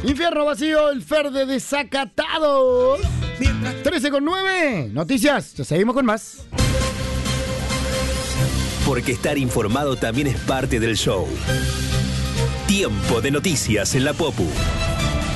Infierno vacío, el Fer de Desacatado. 13:09. Noticias, ya seguimos con más. Porque estar informado también es parte del show. Tiempo de noticias en la Popu.